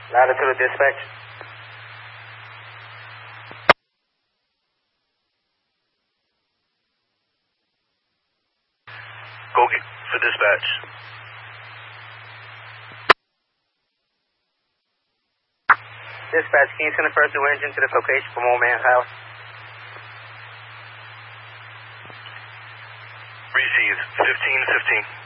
Latitude dispatch. Go get for dispatch. Dispatch, can you send the first new engine to this location from Old Man's house? Received. 1515.